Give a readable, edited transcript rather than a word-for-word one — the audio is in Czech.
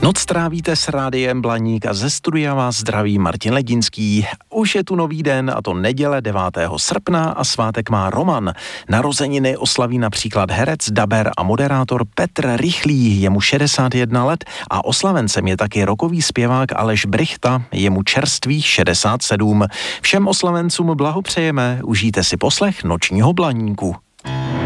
Noc trávíte s Rádiem Blaník a ze studia vás zdraví Martin Ledinský. Už je tu nový den, a to neděle 9. srpna a svátek má Roman. Narozeniny oslaví například herec, daber a moderátor Petr Rychlý, jemu 61 let, a oslavencem je taky rockový zpěvák Aleš Brychta, jemu čerstvých 67. Všem oslavencům blahopřejeme, užijte si poslech Nočního Blaníku.